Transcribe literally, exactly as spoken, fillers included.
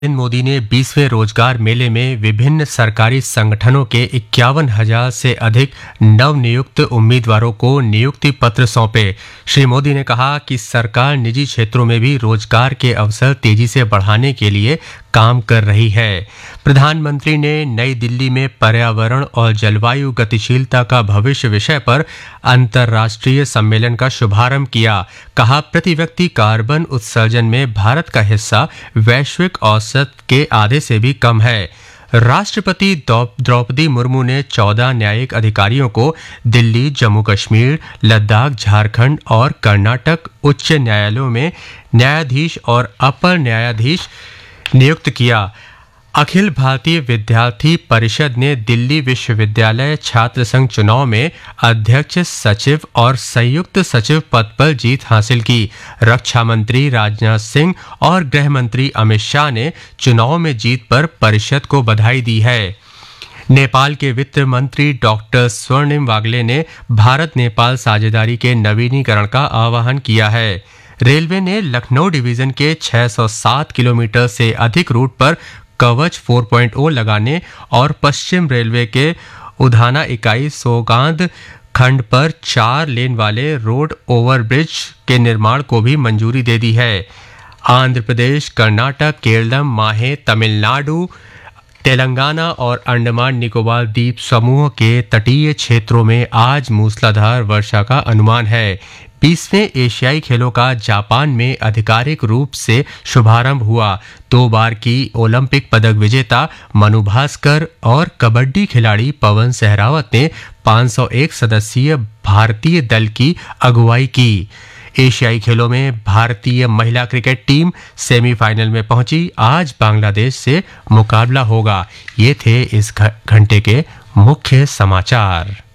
नरेंद्र मोदी ने बीसवें रोजगार मेले में विभिन्न सरकारी संगठनों के इक्यावन हजार से अधिक नवनियुक्त उम्मीदवारों को नियुक्ति पत्र सौंपे। श्री मोदी ने कहा कि सरकार निजी क्षेत्रों में भी रोजगार के अवसर तेजी से बढ़ाने के लिए काम कर रही है। प्रधानमंत्री ने नई दिल्ली में पर्यावरण और जलवायु गतिशीलता का भविष्य विषय पर अंतर्राष्ट्रीय सम्मेलन का शुभारंभ किया। कहा, प्रति व्यक्ति कार्बन उत्सर्जन में भारत का हिस्सा वैश्विक औसत के आधे से भी कम है। राष्ट्रपति द्रौपदी मुर्मू ने चौदह न्यायिक अधिकारियों को दिल्ली, जम्मू कश्मीर, लद्दाख, झारखंड और कर्नाटक उच्च न्यायालयों में न्यायाधीश और अपर न्यायाधीश नियुक्त किया। अखिल भारतीय विद्यार्थी परिषद ने दिल्ली विश्वविद्यालय छात्र संघ चुनाव में अध्यक्ष, सचिव और संयुक्त सचिव पद पर जीत हासिल की। रक्षा मंत्री राजनाथ सिंह और गृह मंत्री अमित शाह ने चुनाव में जीत पर परिषद को बधाई दी है। नेपाल के वित्त मंत्री डॉक्टर स्वर्णिम वाग्ले ने भारत नेपाल साझेदारी के नवीनीकरण का आह्वान किया है। रेलवे ने लखनऊ डिवीजन के छह सौ सात किलोमीटर से अधिक रूट पर कवच चार पॉइंट शून्य लगाने और पश्चिम रेलवे के उधाना इकाई सौगांध खंड पर चार लेन वाले रोड ओवरब्रिज के निर्माण को भी मंजूरी दे दी है। आंध्र प्रदेश, कर्नाटक, केरलम, माहे, तमिलनाडु, तेलंगाना और अंडमान निकोबार द्वीप समूह के तटीय क्षेत्रों में आज मूसलाधार वर्षा का अनुमान है। बीसवें एशियाई खेलों का जापान में आधिकारिक रूप से शुभारंभ हुआ। दो बार की ओलंपिक पदक विजेता मनु भास्कर और कबड्डी खिलाड़ी पवन सहरावत ने पाँच सौ एक सदस्यीय भारतीय दल की अगुवाई की। एशियाई खेलों में भारतीय महिला क्रिकेट टीम सेमीफाइनल में पहुंची। आज बांग्लादेश से मुकाबला होगा। ये थे इस घंटे के मुख्य समाचार।